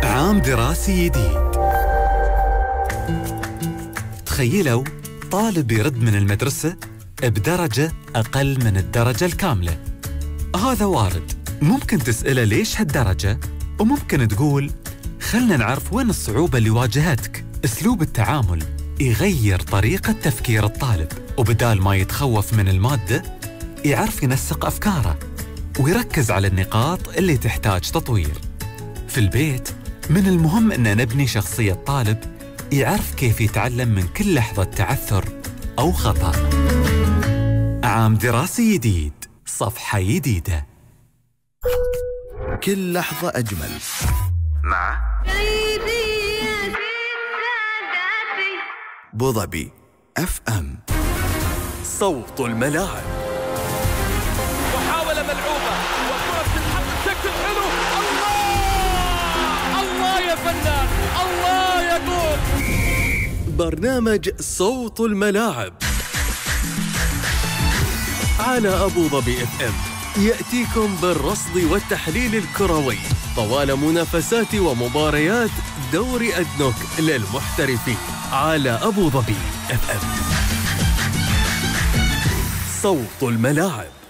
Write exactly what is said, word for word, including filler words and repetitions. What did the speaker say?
عام دراسي جديد. تخيلوا طالب يرد من المدرسة بدرجة أقل من الدرجة الكاملة. هذا وارد، ممكن تسأله ليش هالدرجة، وممكن تقول خلنا نعرف وين الصعوبة اللي واجهتك. أسلوب التعامل يغير طريقة تفكير الطالب، وبدال ما يتخوف من المادة يعرف ينسق أفكاره ويركز على النقاط اللي تحتاج تطوير. في البيت من المهم أن نبني شخصية طالب يعرف كيف يتعلم من كل لحظة تعثر أو خطأ. عام دراسي جديد، صفحة جديدة. كل لحظة أجمل مع بوظبي اف ام. صوت الملاعب. محاولة ملعوبة وكرة تتحط تكتب حلو. الله الله يا فنان، الله يا جول. برنامج صوت الملاعب على أبو ظبي اف ام يأتيكم بالرصد والتحليل الكروي طوال منافسات ومباريات دوري أدنوك للمحترفين على أبو ظبي اف ام. صوت الملاعب.